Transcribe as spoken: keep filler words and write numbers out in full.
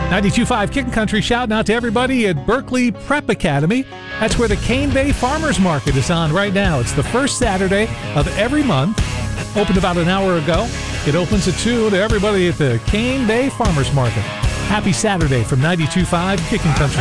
ninety-two point five Kickin' Country shouting out to everybody at Berkeley Prep Academy. That's where the Cane Bay Farmers Market is on right now. It's the first Saturday of every month. Opened about an hour ago. It opens at two to everybody at the Cane Bay Farmers Market. Happy Saturday from ninety-two point five Kickin' Country.